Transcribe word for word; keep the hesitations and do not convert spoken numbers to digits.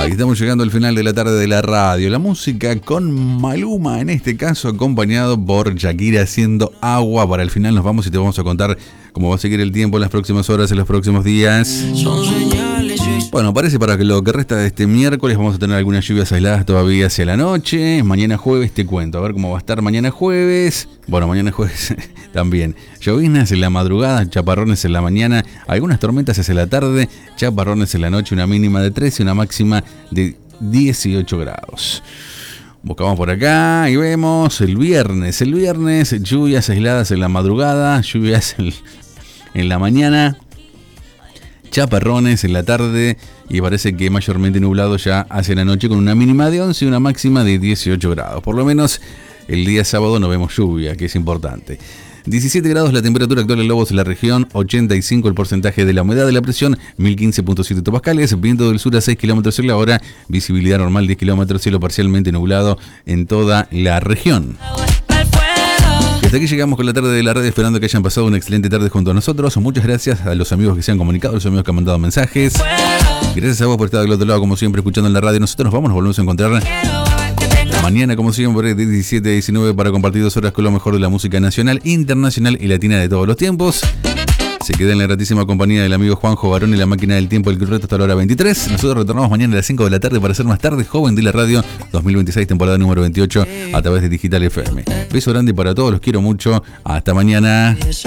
Y estamos llegando al final de la tarde de la radio. La música con Maluma, en este caso acompañado por Shakira haciendo agua. Para el final nos vamos y te vamos a contar cómo va a seguir el tiempo en las próximas horas, en los próximos días. Bueno, parece para que lo que resta de este miércoles vamos a tener algunas lluvias aisladas todavía hacia la noche. Mañana jueves te cuento, a ver cómo va a estar mañana jueves. Bueno, mañana jueves también. Lloviznas en la madrugada, chaparrones en la mañana, algunas tormentas hacia la tarde, chaparrones en la noche, una mínima de trece y una máxima de dieciocho grados. Buscamos por acá y vemos el viernes. El viernes, lluvias aisladas en la madrugada, lluvias en, en la mañana, chaparrones en la tarde y parece que mayormente nublado ya hacia la noche con una mínima de once y una máxima de dieciocho grados. Por lo menos el día sábado no vemos lluvia, que es importante. diecisiete grados la temperatura actual en Lobos, en la región, ochenta y cinco el porcentaje de la humedad de la presión, mil quince punto siete hectopascales, viento del sur a seis kilómetros en la hora, visibilidad normal diez kilómetros, cielo parcialmente nublado en toda la región. Y hasta aquí llegamos con la tarde de la radio, esperando que hayan pasado una excelente tarde junto a nosotros. Muchas gracias a los amigos que se han comunicado, a los amigos que han mandado mensajes. Gracias a vos por estar del otro lado, como siempre, escuchando en la radio. Nosotros nos vamos, nos volvemos a encontrar mañana, como siempre, de diecisiete a diecinueve para compartir dos horas con lo mejor de la música nacional, internacional y latina de todos los tiempos. Se queda en la gratísima compañía del amigo Juanjo Barón y la máquina del tiempo, el que reto hasta la hora veintitrés. Nosotros retornamos mañana a las cinco de la tarde para hacer más tarde Joven de la Radio dos mil veintiséis, temporada número veintiocho, a través de Digital F M. Beso grande para todos, los quiero mucho. Hasta mañana.